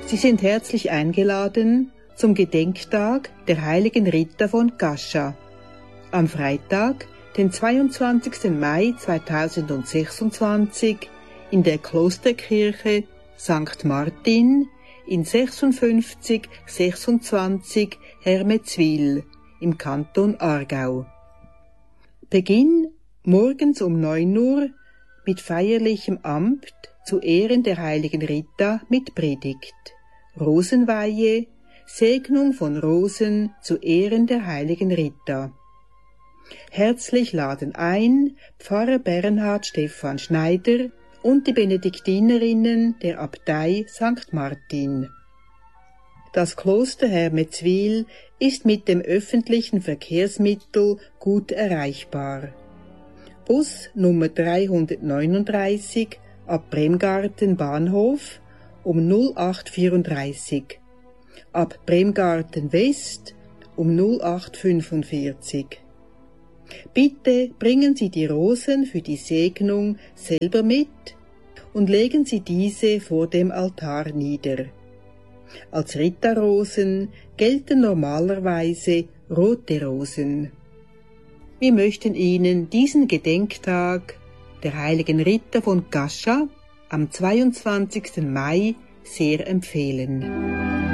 Sie sind herzlich eingeladen zum Gedenktag der heiligen Rita von Cascia am Freitag, den 22. Mai 2026 in der Klosterkirche St. Martin in 5626 Hermeswil im Kanton Aargau. Beginn morgens um 9 Uhr mit feierlichem Amt zu Ehren der heiligen Rita mit Predigt, Rosenweihe, Segnung von Rosen zu Ehren der heiligen Rita. Herzlich laden ein Pfarrer Bernhard Stephan Schneider und die Benediktinerinnen der Abtei St. Martin. Das Kloster Hermeswil ist mit dem öffentlichen Verkehrsmittel gut erreichbar. Bus Nummer 339 ab Bremgarten Bahnhof um 0834, ab Bremgarten West um 0845. Bitte bringen Sie die Rosen für die Segnung selber mit und legen Sie diese vor dem Altar nieder. Als Rita-Rosen gelten normalerweise rote Rosen. Wir möchten Ihnen diesen Gedenktag der heiligen Rita von Cascia am 22. Mai sehr empfehlen.